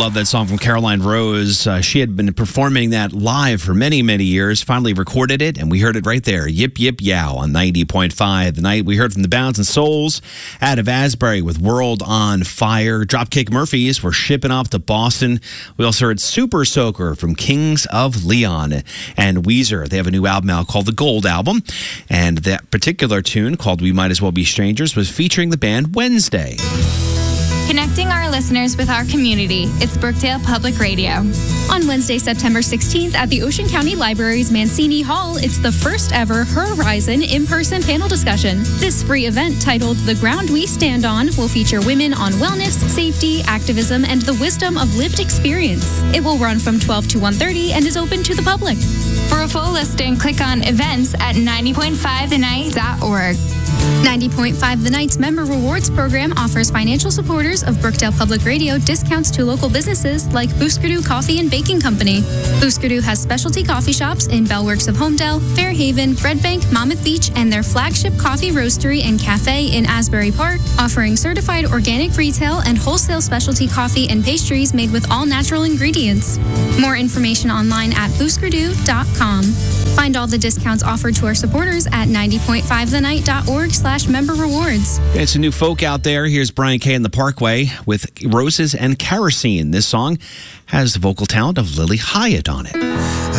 love that song from Caroline Rose. She had been performing that live for many, many years, finally recorded it, and we heard it right there. Yip, yip, yow on 90.5 The Night. We heard from the Bounds and Souls out of Asbury with World on Fire. Dropkick Murphys were shipping off to Boston. We also heard Super Soaker from Kings of Leon and Weezer. They have a new album out called The Gold Album, and that particular tune called We Might As Well Be Strangers was featuring the band Wednesday. Connecting our listeners with our community, it's Brookdale Public Radio. On Wednesday, September 16th at the Ocean County Library's Mancini Hall, it's the first ever Horizon in-person panel discussion. This free event titled The Ground We Stand On will feature women on wellness, safety, activism, and the wisdom of lived experience. It will run from 12 to 1:30 and is open to the public. For a full listing, click on events at 90.5thenight.org. 90.5 The Night's Member Rewards Program offers financial supporters of Brookdale Public Radio discounts to local businesses like Booskerdoo Coffee and Baking Company. Booskerdoo has specialty coffee shops in Bellworks of Homedale, Fairhaven, Red Bank, Monmouth Beach, and their flagship coffee roastery and cafe in Asbury Park, offering certified organic retail and wholesale specialty coffee and pastries made with all natural ingredients. More information online at booskerdoo.com. Find all the discounts offered to our supporters at 90.5thenight.org/member rewards. It's a new folk out there. Here's Brian Kay in the Parkway with Roses and Kerosene. This song has the vocal talent of Lily Hyatt on it.